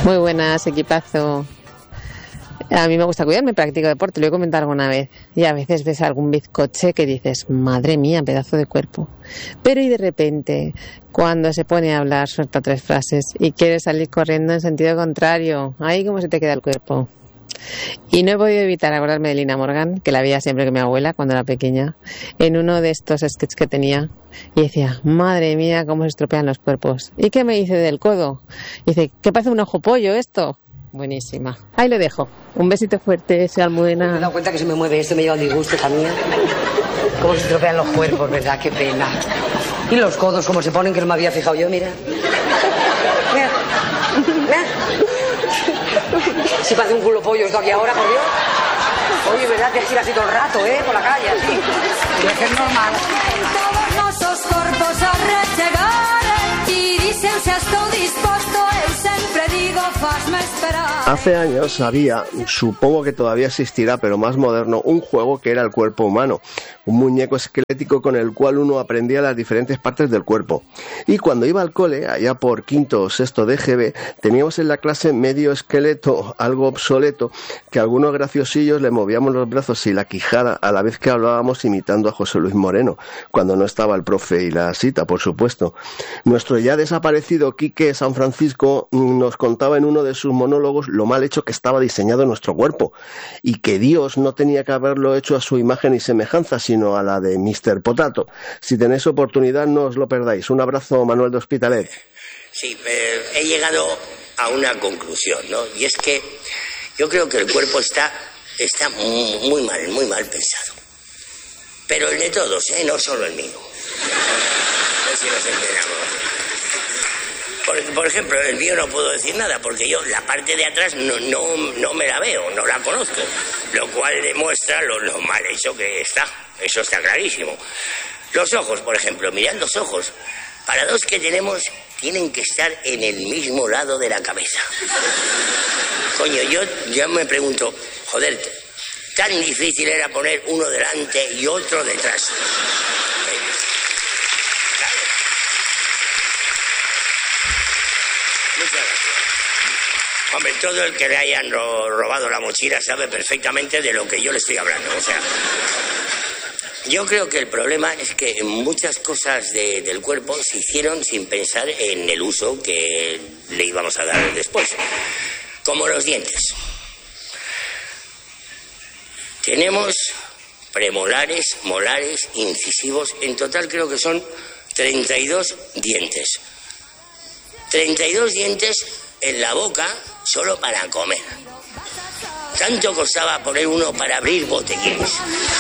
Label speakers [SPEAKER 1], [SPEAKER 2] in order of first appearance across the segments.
[SPEAKER 1] Muy buenas, equipazo. A mí me gusta cuidarme, practico deporte, lo he comentado alguna vez. Y a veces ves algún bizcoche que dices, madre mía, pedazo de cuerpo. Pero y de repente, cuando se pone a hablar, suelta 3 frases y quiere salir corriendo en sentido contrario. Ahí cómo se te queda el cuerpo. Y no he podido evitar acordarme de Lina Morgan, que la veía siempre con mi abuela cuando era pequeña, en uno de estos sketches que tenía. Y decía, madre mía, cómo se estropean los cuerpos. ¿Y qué me dice del codo? Y dice, ¿qué parece un ojo pollo esto? Buenísima. Ahí lo dejo. Un besito fuerte, sea almudena.
[SPEAKER 2] Me he dado cuenta que se me mueve esto, me lleva un disgusto también. Cómo se estropean los cuerpos, ¿verdad? Qué pena. Y los codos, cómo se ponen, que no me había fijado yo, mira. Mira. Mira. Si parece un culo pollo esto aquí ahora, por Dios. Oye, ¿verdad? Que gira así todo el rato, por la calle, así. Tiene que ser normal.
[SPEAKER 3] Todos nosos corpos a rechegar y dicen si estoy dispuesto, eu sempre digo, fasme esperar.
[SPEAKER 4] Hace años había, supongo que todavía existirá, pero más moderno, un juego que era el cuerpo humano. Un muñeco esquelético con el cual uno aprendía las diferentes partes del cuerpo. Y cuando iba al cole, allá por quinto o sexto de GB, teníamos en la clase medio esqueleto, algo obsoleto, que algunos graciosillos le movíamos los brazos y la quijada a la vez que hablábamos imitando a José Luis Moreno, cuando no estaba el profe y la cita, por supuesto. Nuestro ya desaparecido Quique San Francisco nos contaba en uno de sus monólogos lo mal hecho que estaba diseñado nuestro cuerpo, y que Dios no tenía que haberlo hecho a su imagen y semejanza, sino a la de Mr. Potato. Si tenéis oportunidad, no os lo perdáis. Un abrazo, Manuel de Hospitalet.
[SPEAKER 5] Sí, he llegado a una conclusión, ¿no? Y es que yo creo que el cuerpo está muy mal pensado. Pero el de todos, no solo el mío. A ver si nos entendamos. Por ejemplo, el mío no puedo decir nada, porque yo la parte de atrás no me la veo, no la conozco. Lo cual demuestra lo mal hecho que está. Eso está clarísimo. Los ojos, por ejemplo, mirad los ojos. Para 2 que tenemos, tienen que estar en el mismo lado de la cabeza. Coño, yo ya me pregunto, joder, tan difícil era poner uno delante y otro detrás. Hombre, todo el que le hayan robado la mochila sabe perfectamente de lo que yo le estoy hablando. O sea, yo creo que el problema es que muchas cosas del cuerpo se hicieron sin pensar en el uso que le íbamos a dar después. Como los dientes. Tenemos premolares, molares, incisivos. En total creo que son 32 dientes. 32 dientes en la boca solo para comer. Tanto costaba poner uno para abrir botequines.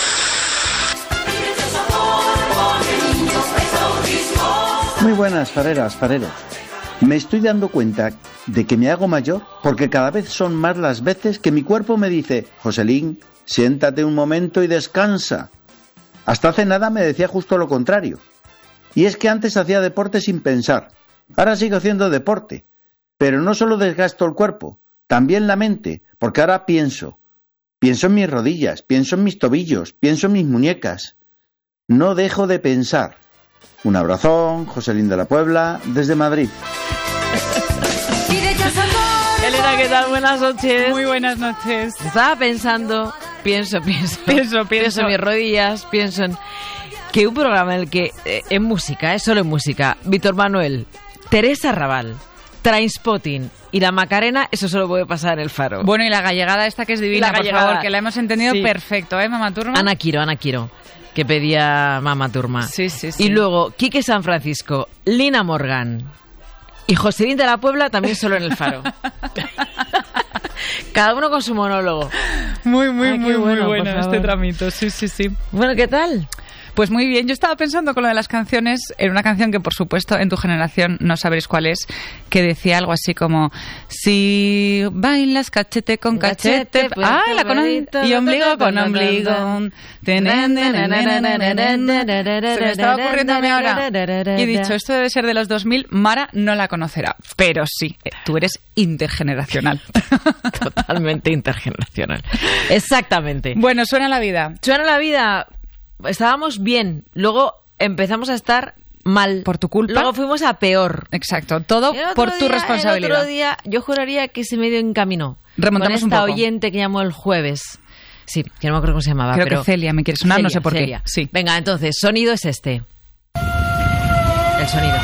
[SPEAKER 6] Muy buenas, fareras, fareros. Me estoy dando cuenta de que me hago mayor porque cada vez son más las veces que mi cuerpo me dice: Joselín, siéntate un momento y descansa. Hasta hace nada me decía justo lo contrario. Y es que antes hacía deporte sin pensar. Ahora sigo haciendo deporte. Pero no solo desgasto el cuerpo, también la mente, porque ahora pienso. Pienso en mis rodillas, pienso en mis tobillos, pienso en mis muñecas. No dejo de pensar. Un abrazón, Joselín de la Puebla, desde Madrid.
[SPEAKER 7] Elena, ¿qué tal? Buenas noches.
[SPEAKER 8] Muy buenas noches.
[SPEAKER 7] Estaba pensando, pienso en mis rodillas, pienso en que un programa en el que en música, solo en música, Víctor Manuel, Teresa Raval, Trainspotting y la Macarena, eso solo puede pasar en el Faro.
[SPEAKER 8] Bueno, y la gallegada esta que es divina, por favor, que la hemos entendido perfecto, Mama Turma.
[SPEAKER 7] Ana Quiro, que pedía Mama Turma.
[SPEAKER 8] Sí.
[SPEAKER 7] Y luego, Quique San Francisco, Lina Morgan y Joselín de la Puebla, también solo en el Faro. Cada uno con su monólogo.
[SPEAKER 8] Muy bueno este tramito, sí.
[SPEAKER 7] Bueno, ¿qué tal?
[SPEAKER 8] Pues muy bien, yo estaba pensando con lo de las canciones en una canción que por supuesto en tu generación no sabréis cuál es, que decía algo así como: si bailas cachete con cachete, la conozco, y ombligo con ombligo. Se me estaba ocurriendo a mí ahora y he dicho, esto debe ser de los 2000, Mara no la conocerá, pero sí, tú eres intergeneracional.
[SPEAKER 7] Totalmente intergeneracional. Exactamente.
[SPEAKER 8] Bueno, suena la vida.
[SPEAKER 7] Estábamos bien, luego empezamos a estar mal.
[SPEAKER 8] Por tu culpa.
[SPEAKER 7] Luego fuimos a peor.
[SPEAKER 8] Exacto, todo por tu responsabilidad.
[SPEAKER 7] El otro día yo juraría que se medio encaminó.
[SPEAKER 8] Remontamos
[SPEAKER 7] con esta
[SPEAKER 8] un poco.
[SPEAKER 7] oyente que llamó el jueves. Sí, que no me acuerdo cómo se llamaba.
[SPEAKER 8] Creo
[SPEAKER 7] pero
[SPEAKER 8] que Celia me quiere sonar, no sé por
[SPEAKER 7] Celia.
[SPEAKER 8] qué. Sí.
[SPEAKER 7] Venga, entonces, sonido es este. El sonido.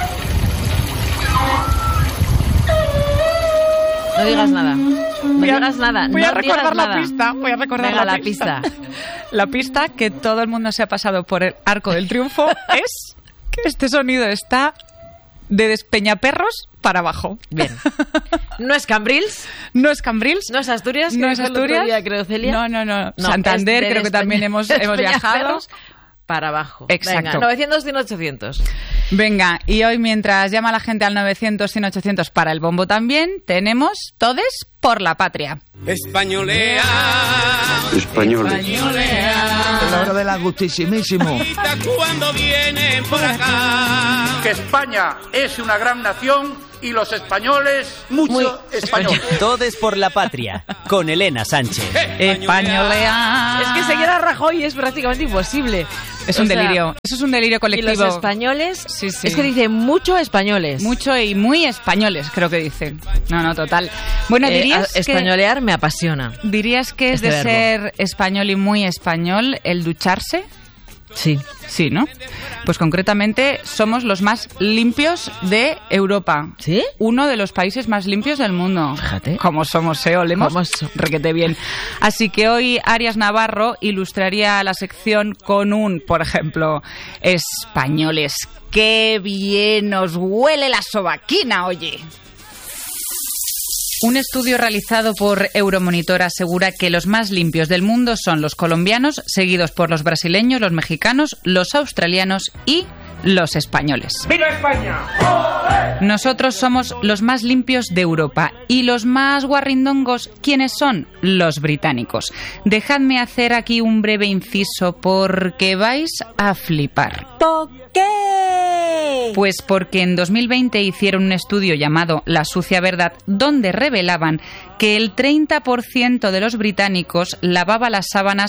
[SPEAKER 7] No digas nada. No digas nada.
[SPEAKER 8] Voy a
[SPEAKER 7] no
[SPEAKER 8] recordar
[SPEAKER 7] digas
[SPEAKER 8] la
[SPEAKER 7] nada.
[SPEAKER 8] pista. Voy a recordar
[SPEAKER 7] Venga,
[SPEAKER 8] la pista. La pista que todo el mundo se ha pasado por el Arco del Triunfo es que este sonido está de Despeñaperros para abajo.
[SPEAKER 7] Bien. ¿No es Cambrils?
[SPEAKER 8] No es Cambrils.
[SPEAKER 7] ¿No es Asturias?
[SPEAKER 8] No es
[SPEAKER 7] el otro
[SPEAKER 8] Asturias.
[SPEAKER 7] día, creo, Celia.
[SPEAKER 8] No. Santander, creo que también hemos viajado.
[SPEAKER 7] Para abajo.
[SPEAKER 8] Exacto.
[SPEAKER 7] Venga, 900, 100, 800.
[SPEAKER 8] Venga, y hoy mientras llama la gente al 900, 100, 800 para el bombo también, tenemos Todes por la Patria.
[SPEAKER 9] Españolea.
[SPEAKER 10] Españoles.
[SPEAKER 6] La hora del agustísimísimo.
[SPEAKER 9] Cuando vienen por acá.
[SPEAKER 11] Que España es una gran nación y los españoles mucho español.
[SPEAKER 12] Todes por la Patria, con Elena Sánchez.
[SPEAKER 8] Españolea.
[SPEAKER 7] Es que seguir a Rajoy es prácticamente imposible.
[SPEAKER 8] Es un delirio. Eso es un delirio colectivo.
[SPEAKER 7] Y los españoles,
[SPEAKER 8] sí.
[SPEAKER 7] Es que dice mucho españoles.
[SPEAKER 8] Mucho y muy españoles, creo que dice. No, total. Bueno, dirías que...
[SPEAKER 7] Españolear me apasiona.
[SPEAKER 8] ¿Dirías que es de
[SPEAKER 7] verbo.
[SPEAKER 8] ser español y muy español el ducharse?
[SPEAKER 7] Sí.
[SPEAKER 8] Sí, ¿no? Pues concretamente somos los más limpios de Europa.
[SPEAKER 7] ¿Sí?
[SPEAKER 8] Uno de los países más limpios del mundo.
[SPEAKER 7] Fíjate.
[SPEAKER 8] Como somos, olemos requete bien. Así que hoy Arias Navarro ilustraría la sección con un, por ejemplo, españoles. ¡Qué bien os huele la sobaquina, oye! Un estudio realizado por Euromonitor asegura que los más limpios del mundo son los colombianos, seguidos por los brasileños, los mexicanos, los australianos y los españoles.
[SPEAKER 11] ¡Viva España!
[SPEAKER 8] Nosotros somos los más limpios de Europa. ¿Y los más guarrindongos quiénes son? Los británicos. Dejadme hacer aquí un breve inciso porque vais a flipar.
[SPEAKER 3] ¿Por qué?
[SPEAKER 8] Pues porque en 2020 hicieron un estudio llamado La sucia verdad, donde revelaban que el 30% de los británicos lavaba las sábanas